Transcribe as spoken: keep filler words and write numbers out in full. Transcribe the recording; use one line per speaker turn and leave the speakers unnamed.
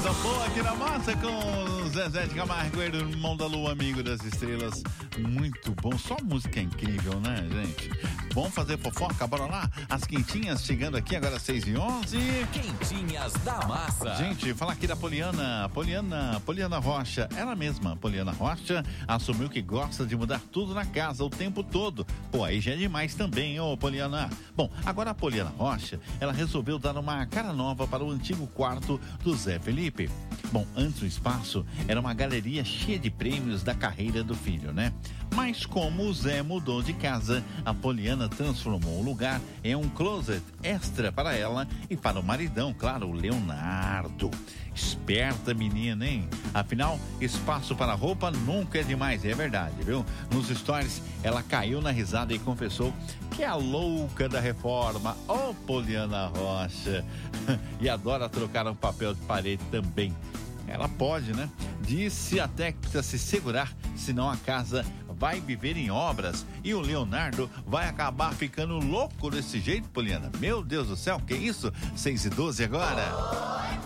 Coisa boa aqui na massa com Zezé de Camargo, irmão da Lua, amigo das estrelas. Muito bom, só música incrível, né, gente? Bom fazer fofoca, bora lá? As quentinhas chegando aqui agora seis e onze.
Quentinhas da massa.
Gente, falar aqui da Poliana, Poliana, Poliana Rocha, ela mesma, Poliana Rocha, assumiu que gosta de mudar tudo na casa o tempo todo. Pô, aí já é demais também, ô Poliana. Bom, agora a Poliana Rocha, ela resolveu dar uma cara nova para o antigo quarto do Zé Felipe. Bom, antes o espaço era uma galeria cheia de prêmios da carreira do filho, né? Mas como o Zé mudou de casa, a Poliana transformou o lugar em um closet extra para ela e para o maridão, claro, o Leonardo. Esperta menina, hein? Afinal, espaço para roupa nunca é demais, é verdade, viu? Nos stories, ela caiu na risada e confessou que é a louca da reforma, ô Poliana Rocha. E adora trocar um papel de parede também. Ela pode, né? Disse até que precisa se segurar, senão a casa vai viver em obras e o Leonardo vai acabar ficando louco desse jeito, Poliana. Meu Deus do céu, que isso? seis e doze agora.